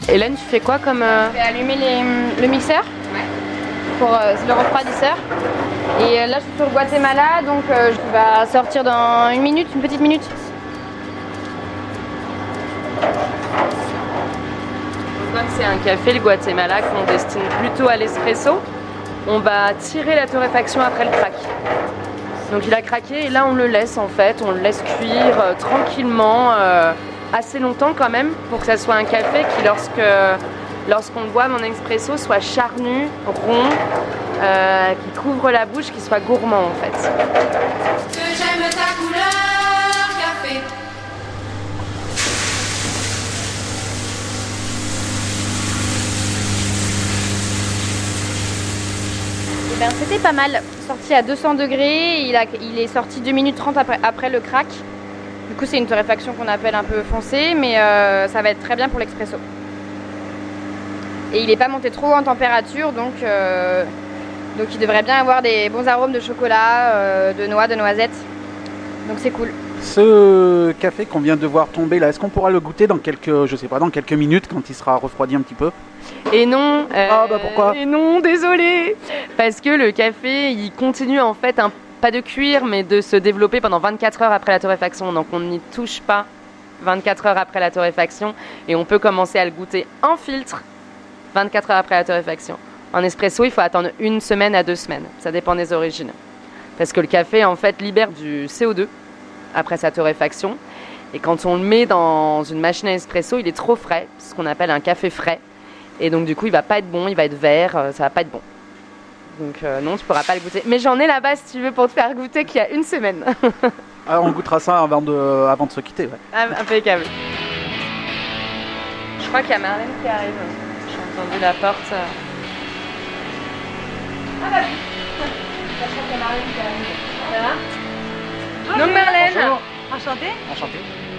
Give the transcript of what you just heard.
Hélène, tu fais quoi comme... Je vais allumer le mixeur pour le refroidisseur. Et là je suis sur le Guatemala, donc je vais sortir dans une petite minute. Comme c'est un café, le Guatemala, qu'on destine plutôt à l'espresso, on va tirer la torréfaction après le crack. Donc il a craqué et là on le laisse en fait, on le laisse cuire tranquillement, assez longtemps quand même, pour que ça soit un café qui lorsqu'on le boit, mon expresso, soit charnu, rond, qui couvre la bouche, qui soit gourmand en fait. Que j'aime ta couleur café. Et ben, c'était pas mal, sorti à 200 degrés, il est sorti 2 minutes 30 après le crack. Du coup c'est une torréfaction qu'on appelle un peu foncée, mais ça va être très bien pour l'expresso. Et il n'est pas monté trop en température, donc il devrait bien avoir des bons arômes de chocolat, de noix, de noisettes. Donc c'est cool. Ce café qu'on vient de voir tomber là, est-ce qu'on pourra le goûter dans quelques minutes quand il sera refroidi un petit peu? Et non, pourquoi? Et non, désolé. Parce que le café, il continue en fait, pas de cuire, mais de se développer pendant 24 heures après la torréfaction. Donc on n'y touche pas 24 heures après la torréfaction. Et on peut commencer à le goûter en filtre 24 heures après la torréfaction. En espresso, il faut attendre 1 semaine à 2 semaines. Ça dépend des origines. Parce que le café, en fait, libère du CO2 après sa torréfaction. Et quand on le met dans une machine à espresso, il est trop frais, ce qu'on appelle un café frais. Et donc du coup, il va pas être bon, il va être vert, ça va pas être bon. Donc non, tu pourras pas le goûter. Mais j'en ai là-bas si tu veux pour te faire goûter qu'il y a 1 semaine. Alors on goûtera ça avant de se quitter. Ouais. Impeccable. Je crois qu'il y a Marlène qui arrive. J'ai entendu la porte. Ah bah oui. Je crois qu'il y a Marlène qui arrive. Ça va? Donc Marlène. Bonjour. Enchantée. Enchanté.